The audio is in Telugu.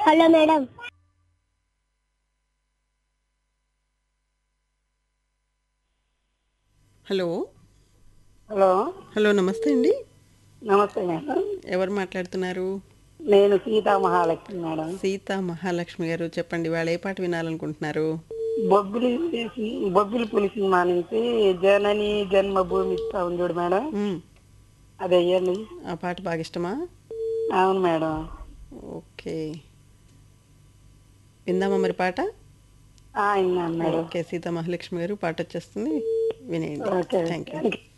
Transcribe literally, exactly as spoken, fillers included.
Hello madam. Hello hello hello నమస్తే అండి. నమస్తే మేడం. ఎవరు మాట్లాడుతున్నారు? నేను సీతా మహాలక్ష్మి మేడం. సీతా మహాలక్ష్మి గారు, చెప్పండి వాళ్ళు ఏ పాట వినాలనుకుంటున్నారు? బొబ్బిలి బొబ్బిలి పులి సినిమా నుంచి జనని జన్మభూమి ఇస్తా ఉంది చూడు మేడం, మ్మ్. అది అయ్యండి. ఆ పాట బాగా ఇష్టమా? అవును మేడం. ఓకే, విందామా మరి పాట? ఆ, విన్నాను మేడం. ఓకే, సీతా మహాలక్ష్మి గారు పాట వచ్చేస్తుంది, వినేయండి. Okay, thank you. Thank you.